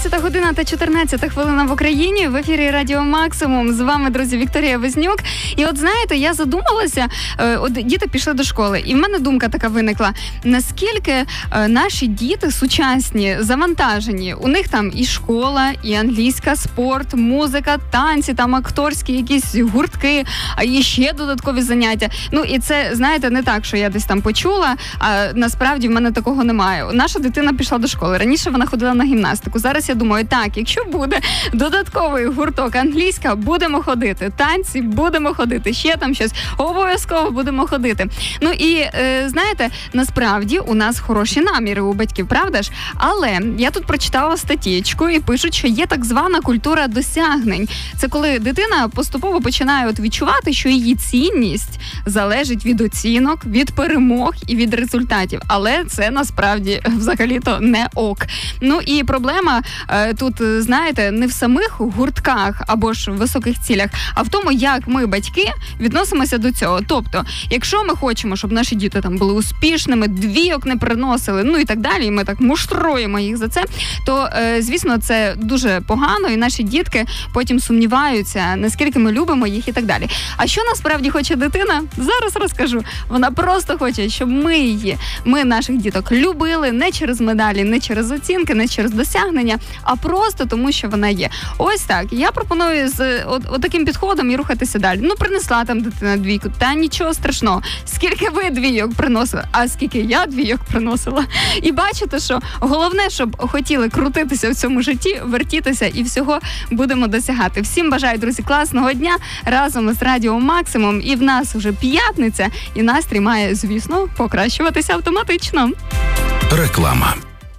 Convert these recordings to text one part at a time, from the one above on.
11 година та 14 хвилина в Україні. В ефірі Радіо Максимум. З вами, друзі, Вікторія Вознюк. І от, знаєте, я задумалася, от діти пішли до школи, і в мене думка така виникла. Наскільки наші діти сучасні, завантажені. У них там і школа, і англійська, спорт, музика, танці, там акторські якісь гуртки, а і ще додаткові заняття. Ну, і це, знаєте, не так, що я десь там почула, а насправді в мене такого немає. Наша дитина пішла до школи. Раніше вона ходила на гімнастику. Зараз я думаю, так, якщо буде додатковий гурток англійська, будемо ходити. Танці, будемо ходити. Ще там щось. Обов'язково будемо ходити. Ну і, знаєте, насправді у нас хороші наміри у батьків, правда ж? Але я тут прочитала статтєчку і пишуть, що є так звана культура досягнень. Це коли дитина поступово починає от відчувати, що її цінність залежить від оцінок, від перемог і від результатів. Але це насправді взагалі-то не ок. Ну і проблема тут, знаєте, не в самих гуртках або ж високих цілях, а в тому, як ми, батьки, відносимося до цього. Тобто, якщо ми хочемо, щоб наші діти там були успішними, двійок не приносили, ну і так далі, і ми так муштруємо їх за це, то, звісно, це дуже погано, і наші дітки потім сумніваються, наскільки ми любимо їх і так далі. А що насправді хоче дитина? Зараз розкажу. Вона просто хоче, щоб ми наших діток любили не через медалі, не через оцінки, не через досягнення, а просто тому, що вона є. Ось так. Я пропоную з таким підходом і рухатися далі. Ну, принесла там дитина двійку, та нічого страшного. Скільки ви двійок приносили, а скільки я двійок приносила. І бачите, що головне, щоб хотіли крутитися в цьому житті, вертітися і всього будемо досягати. Всім бажаю, друзі, класного дня разом з Радіо Максимум. І в нас вже п'ятниця, і настрій має, звісно, покращуватися автоматично. Реклама.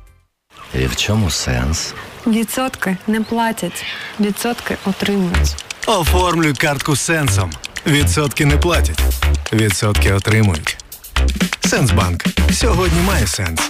І в чому сенс? Відсотки не платять, відсотки отримують. Оформлюй картку Сенсом. Відсотки не платять, відсотки отримують. Сенсбанк. Сьогодні має сенс.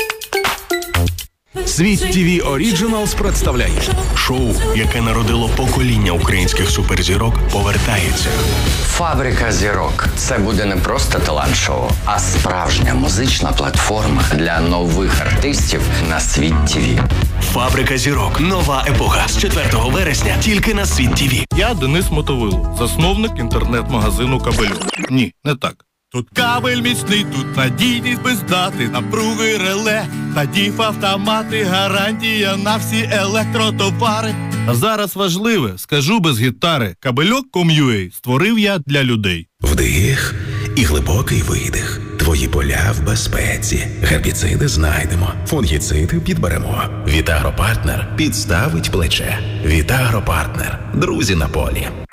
Світ ТВ Оріджиналс представляє шоу, яке народило покоління українських суперзірок, повертається. Фабрика зірок. Це буде не просто талант-шоу, а справжня музична платформа для нових артистів на Світ ТВ. Фабрика зірок. Нова епоха. З 4 вересня тільки на Світ ТВ. Я Денис Мотовило, засновник інтернет-магазину «Кабельок». Ні, не так. Тут кабель міцний, тут надійність без дати, напруги реле, та діф-автомати, гарантія на всі електротовари. А зараз важливе, скажу без гітари, Кабельок.com.ua створив я для людей. Вдих і глибокий видих. Твої поля в безпеці. Гербіциди знайдемо, фунгіциди підберемо. Вітагропартнер підставить плече. Вітагропартнер. Друзі на полі.